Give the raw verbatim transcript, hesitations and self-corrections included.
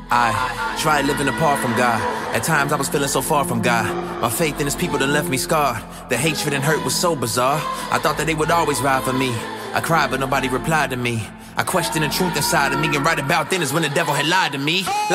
I tried living apart from God. At times I was feeling so far from God. My faith in his people that left me scarred. The hatred and hurt was so bizarre. I thought that they would always ride for me. I cried but nobody replied to me. I questioned the truth inside of me, and right about then is when the devil had lied to me.